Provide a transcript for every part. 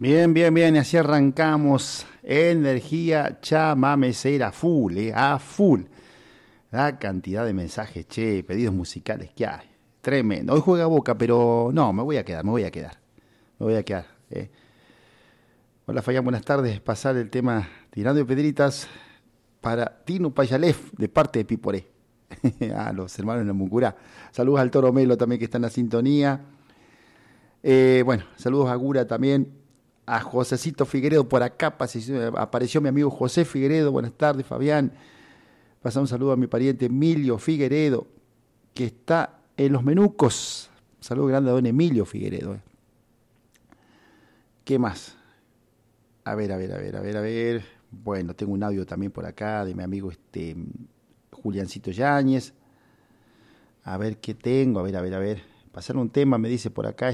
Bien, bien, bien, y así arrancamos. Energía chamamecera a full. La cantidad de mensajes, pedidos musicales que hay. Tremendo. Hoy juega Boca, pero no, me voy a quedar. Me voy a quedar. Hola, Fayán, buenas tardes. Pasar el tema Tirando de Pedritas para Tino Payalef, de parte de Piporé. A los hermanos de la Mucurá. Saludos al Toro Melo también, que está en la sintonía. Bueno, saludos a Gura también. A Josecito Figueredo por acá, apareció mi amigo José Figueredo. Buenas tardes, Fabián. Pasa un saludo a mi pariente Emilio Figueredo, que está en Los Menucos. Saludo grande a don Emilio Figueredo. ¿Qué más? A ver. Bueno, tengo un audio también por acá de mi amigo Juliancito Yáñez. A ver qué tengo, a ver. Pasar un tema, me dice por acá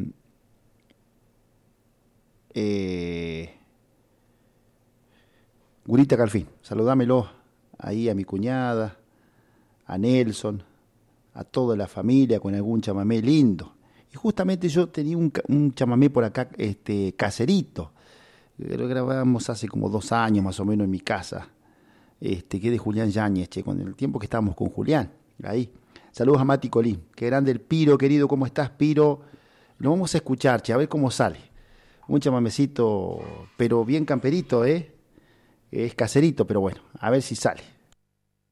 Gurita Calfín, saludámelo ahí a mi cuñada, a Nelson, a toda la familia con algún chamamé lindo. Y justamente yo tenía un chamamé por acá, caserito, lo grabamos hace como 2 años más o menos en mi casa, que es de Julián Yáñez, con el tiempo que estábamos con Julián, ahí. Saludos a Mati Colín, qué grande el Piro, querido, ¿cómo estás, Piro? Lo vamos a escuchar, a ver cómo sale. Un chamamecito, pero bien camperito, es caserito, pero bueno, a ver si sale.